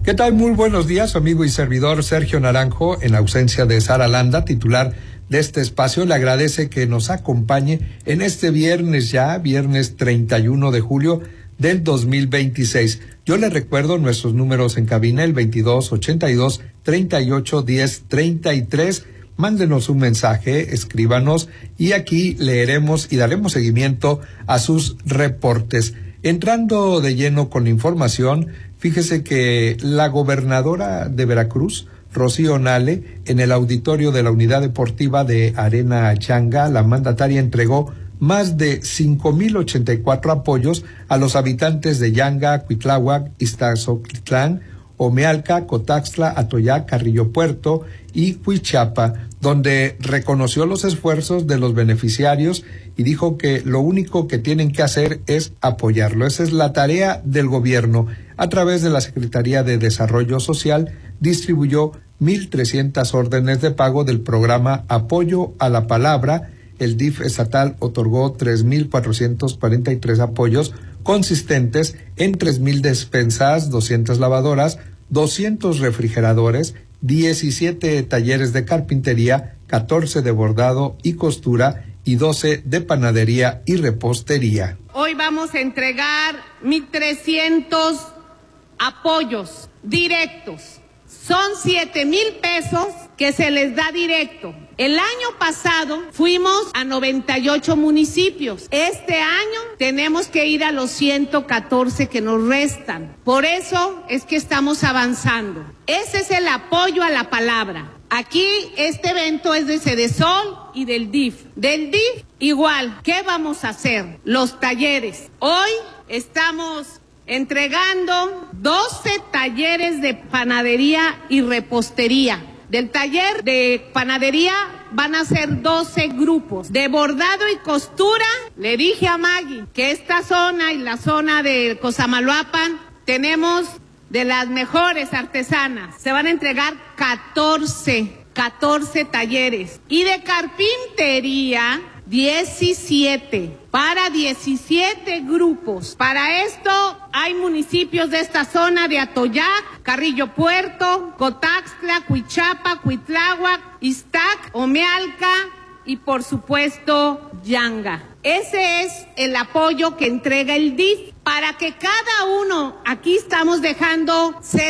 ¿Qué tal? Muy buenos días, amigo y servidor Sergio Naranjo, en ausencia de Sara Landa, titular de este espacio. Le agradece que nos acompañe en este viernes 31 de julio del 2026. Yo le recuerdo nuestros números en cabina, el 22 82 38 10 33. Mándenos un mensaje, escríbanos y aquí leeremos y daremos seguimiento a sus reportes. Entrando de lleno con la información, fíjese que la gobernadora de Veracruz, Rocío Nale, en el auditorio de la Unidad Deportiva de Arena Yanga, la mandataria entregó más de 5,084 apoyos a los habitantes de Yanga, Cuitláhuac, Iztazoquitlán, Omealca, Cotaxtla, Atoyac, Carrillo Puerto y Cuichapa, donde reconoció los esfuerzos de los beneficiarios y dijo que lo único que tienen que hacer es apoyarlo. Esa es la tarea del gobierno. A través de la Secretaría de Desarrollo Social distribuyó 1,300 órdenes de pago del programa Apoyo a la Palabra. El DIF estatal otorgó 3,443 apoyos consistentes en 3,000 despensas, 200 lavadoras, 200 refrigeradores, 17 talleres de carpintería, 14 de bordado y costura y 12 de panadería y repostería. Hoy vamos a entregar 1,300 apoyos directos. Son 7,000 pesos que se les da directo. El año pasado fuimos a 98 municipios. Este año tenemos que ir a los 114 que nos restan. Por eso es que estamos avanzando. Ese es el apoyo a la palabra. Aquí este evento es de Cedesol y del DIF. Del DIF igual. ¿Qué vamos a hacer? Los talleres. Hoy estamos entregando 12 talleres de panadería y repostería. Del taller de panadería van a ser 12 grupos. De bordado y costura, le dije a Maggie que esta zona y la zona de Cosamaloapan tenemos de las mejores artesanas. Se van a entregar 14 talleres. Y de carpintería, 17, para 17 grupos. Para esto hay municipios de esta zona de Atoyac, Carrillo Puerto, Cotaxtla, Cuichapa, Cuitláhuac, Iztac, Omealca y por supuesto Yanga. Ese es el apoyo que entrega el DIF para que cada uno, aquí estamos dejando